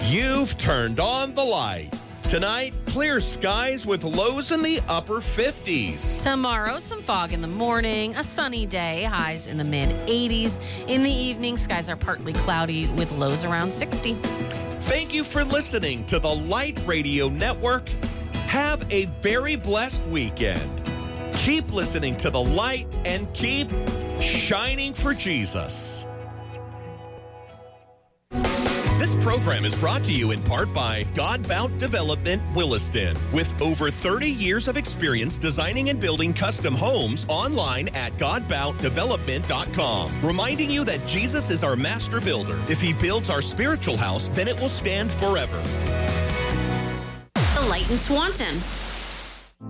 You've turned on the light. Tonight, clear skies with lows in the upper 50s. Tomorrow, some fog in the morning, a sunny day, highs in the mid-80s. In the evening, skies are partly cloudy with lows around 60. Thank you for listening to the Light Radio Network. Have a very blessed weekend. Keep listening to the light and keep shining for Jesus. This program is brought to you in part by Godbout Development Williston. With over 30 years of experience designing and building custom homes online at godboutdevelopment.com. Reminding you that Jesus is our master builder. If he builds our spiritual house, then it will stand forever. The Light in Swanton.